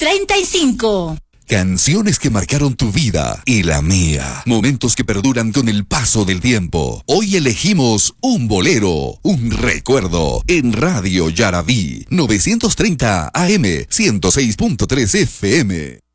35. Canciones que marcaron tu vida y la mía. Momentos que perduran con el paso del tiempo. Hoy elegimos un bolero, un recuerdo. En Radio Yarabí, 930 AM, 106.3 FM.